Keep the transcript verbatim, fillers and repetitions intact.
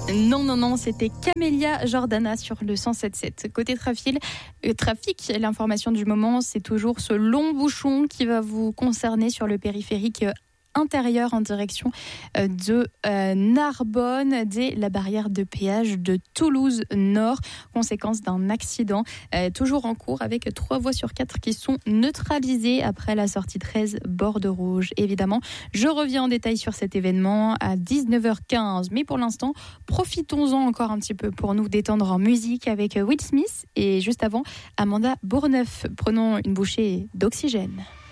Non, non, non, c'était Camélia Jordana sur le cent sept sept. Côté trafic, euh, trafic, l'information du moment, c'est toujours ce long bouchon qui va vous concerner sur le périphérique intérieur en direction de euh, Narbonne, dès la barrière de péage de Toulouse Nord, conséquence d'un accident euh, toujours en cours avec trois voies sur quatre qui sont neutralisées après la sortie treize Borde Rouge. Évidemment, je reviens en détail sur cet événement à dix-neuf heures quinze, mais pour l'instant, profitons-en encore un petit peu pour nous détendre en musique avec Will Smith et juste avant, Amanda Bourneuf. Prenons une bouchée d'oxygène.